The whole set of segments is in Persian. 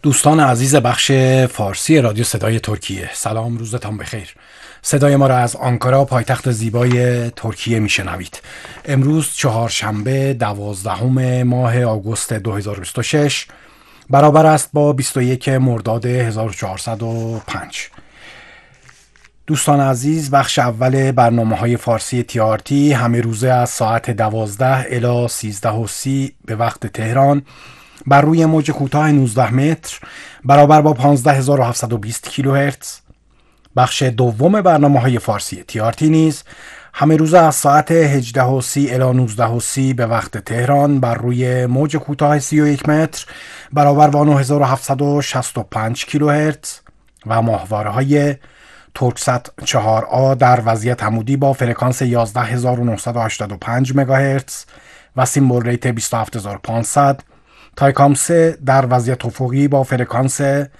دوستان عزیز بخش فارسی رادیو صدای ترکیه، سلام، روزتان بخیر. صدای ما را از آنکارا، پایتخت زیبای ترکیه میشنوید. امروز چهارشنبه 12 ماه آگوست 2026 برابر است با 21 مرداد 1405. دوستان عزیز، بخش اول برنامه‌های فارسی TRT همه روزه از ساعت 12 الی 13:30 به وقت تهران بر روی موج کوتاه 19 متر برابر با 15720 کیلوهرتز. بخش دوم برنامه‌های فارسی TRT نیز همه روزه از ساعت 18:30 الی 19:30 به وقت تهران بر روی موج کوتاه 31 متر برابر با 9765 کیلوهرتز و ماهواره‌های ترکست 4A در وضعیت عمودی با فرکانس 11985 مگاهرتز و سیمبل ریت 27500، تایکام 3 در وضعیت افقی با فرکانس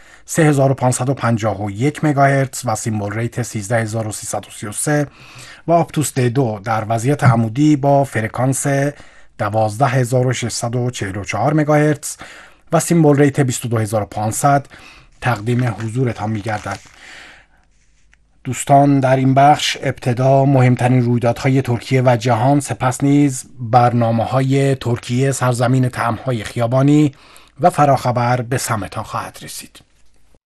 3551 مگاهرتز و سیمبل ریت 13333 و آپتوس D2 در وضعیت عمودی با فرکانس 12644 مگاهرتز و سیمبل ریت 22500 تقدیم حضورتان می‌گردد. دوستان، در این بخش ابتدا مهمترین رویدادهای ترکیه و جهان، سپس نیز برنامه‌های ترکیه سرزمین طعم‌های خیابانی و فراخبر به سمتان خواهد رسید.